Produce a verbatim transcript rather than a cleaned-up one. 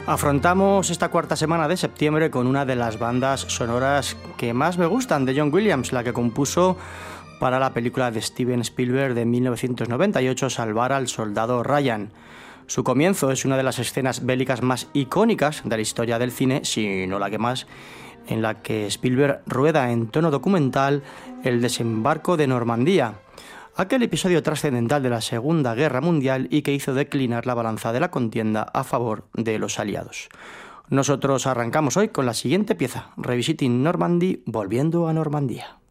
Afrontamos esta cuarta semana de septiembre con una de las bandas sonoras que más me gustan de John Williams, la que compuso para la película de Steven Spielberg de mil novecientos noventa y ocho, Salvar al soldado Ryan. Su comienzo es una de las escenas bélicas más icónicas de la historia del cine, si no la que más, en la que Spielberg rueda en tono documental el desembarco de Normandía, aquel episodio trascendental de la Segunda Guerra Mundial y que hizo declinar la balanza de la contienda a favor de los aliados. Nosotros arrancamos hoy con la siguiente pieza, Revisiting Normandy, volviendo a Normandía.